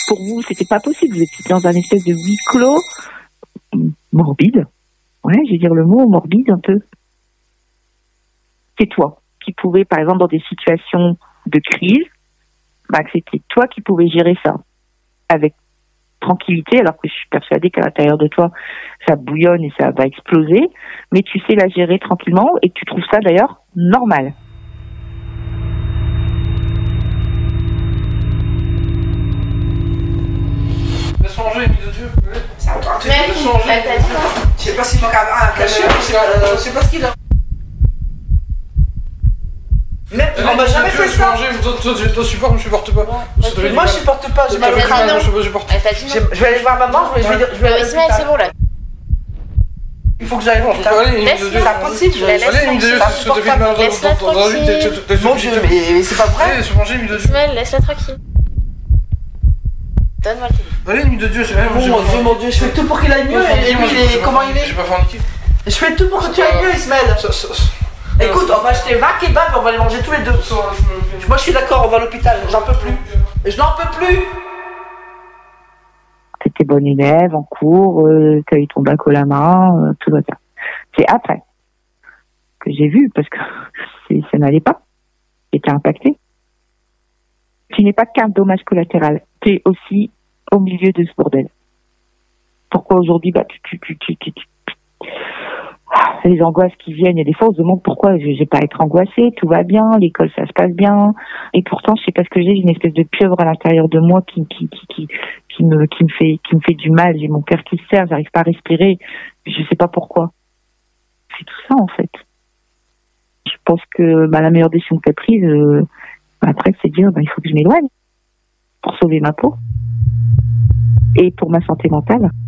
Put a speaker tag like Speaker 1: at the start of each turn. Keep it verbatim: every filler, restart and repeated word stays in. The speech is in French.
Speaker 1: pour vous, c'était pas possible. Vous étiez dans un espèce de huis clos morbide. Ouais, je vais dire le mot morbide un peu. C'est toi qui pouvais, par exemple, dans des situations de crise, bah, que c'était toi qui pouvais gérer ça avec tranquillité, alors que je suis persuadée qu'à l'intérieur de toi, ça bouillonne et ça va exploser, mais tu sais la gérer tranquillement et tu trouves ça d'ailleurs normal.
Speaker 2: Laisse manger, ami de Dieu.
Speaker 3: C'est à toi.
Speaker 4: Mais elle t'a dit quoi?
Speaker 3: Je sais pas s'il manque à cacher, je sais pas ce qu'il a. Mais on m'a jamais fait ça.
Speaker 2: Toi, supporte, je supporte pas.
Speaker 3: Moi, je supporte pas. J'ai mal au crâne.
Speaker 2: Je supporte.
Speaker 4: Elle t'a dit non.
Speaker 3: Je vais aller voir maman. Je vais je vais aller.
Speaker 4: Ismaël, c'est bon là.
Speaker 3: Il faut que j'aille voir.
Speaker 4: Laisse-la.
Speaker 3: C'est pas possible.
Speaker 2: Allez, ami de Dieu, c'est ce que t'as fait dans la vie.
Speaker 3: Mon Dieu, mais c'est pas vrai.
Speaker 2: Allez, laisse manger, ami de Dieu.
Speaker 4: Ismaël, laisse-la tranquille. Donne-moi le téléphone.
Speaker 2: Allez, ami de Dieu, j'ai rien mangé.
Speaker 3: Mon Dieu, mon Dieu, je fais tout pour qu'il aille mieux. Et lui, il est comment il est?
Speaker 2: J'ai pas forniqué.
Speaker 3: Je fais tout pour que tu ailles mieux, Ismaël. Écoute, on va acheter vingt kebabs et on va les manger tous les deux. Moi, je suis d'accord, on va à l'hôpital. J'en peux plus. Je n'en peux plus.
Speaker 1: T'étais bonne élève en cours, euh, t'as eu ton bac au la main, euh, tout va bien. C'est après que j'ai vu, parce que ça n'allait pas. J'étais impactée. Tu n'es pas qu'un dommage collatéral. Tu es aussi au milieu de ce bordel. Pourquoi aujourd'hui, bah, tu, tu, tu, tu, tu, tu... Ah, les angoisses qui viennent, et des fois on se demande pourquoi je n'ai pas à être angoissée, tout va bien, l'école ça se passe bien, et pourtant je sais pas ce que j'ai, j'ai une espèce de pieuvre à l'intérieur de moi qui qui qui qui, qui me qui me fait qui me fait du mal, j'ai mon cœur qui se serre, j'arrive pas à respirer, je sais pas pourquoi. C'est tout ça en fait. Je pense que bah, la meilleure décision que tu as prise, euh, bah, après c'est de dire bah, il faut que je m'éloigne pour sauver ma peau et pour ma santé mentale.